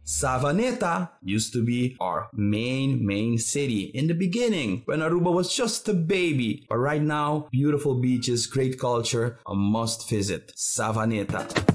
Savaneta used to be our main city in the beginning when Aruba was just a baby. But right now, beautiful beaches, great culture, a must visit. Savaneta.